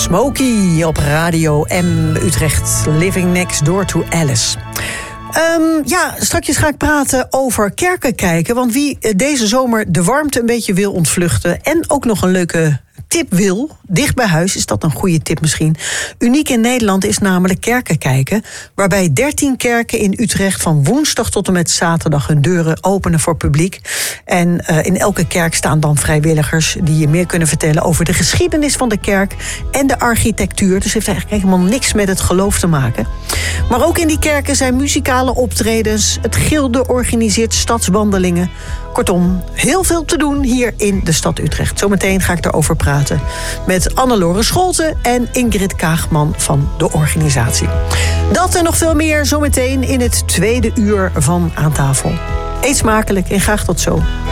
Smokey op Radio M Utrecht. Living next door to Alice. Straks ga ik praten over kerken kijken. Want wie deze zomer de warmte een beetje wil ontvluchten en ook nog een leuke tip wil, dicht bij huis is dat een goede tip misschien. Uniek in Nederland is namelijk kerken kijken, waarbij 13 kerken in Utrecht van woensdag tot en met zaterdag hun deuren openen voor publiek. En in elke kerk staan dan vrijwilligers die je meer kunnen vertellen over de geschiedenis van de kerk en de architectuur. Dus heeft eigenlijk helemaal niks met het geloof te maken. Maar ook in die kerken zijn muzikale optredens, het gilde organiseert stadswandelingen. Kortom, heel veel te doen hier in de stad Utrecht. Zometeen ga ik erover praten met Annelore Scholten en Ingrid Kaagman van de organisatie. Dat en nog veel meer zometeen in het tweede uur van Aan Tafel. Eet smakelijk en graag tot zo.